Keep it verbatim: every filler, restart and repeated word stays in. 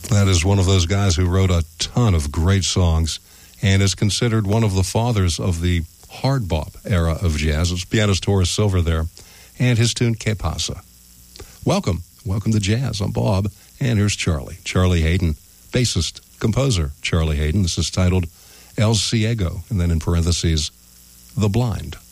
That is one of those guys who wrote a ton of great songs and is considered one of the fathers of the hard bop era of jazz. It's pianist Horace Silver there, and his tune Que Pasa. Welcome. Welcome to Jazz. I'm Bob, and here's Charlie. Charlie Haden, bassist, composer Charlie Haden. This is titled El Ciego, and then in parentheses, The Blind.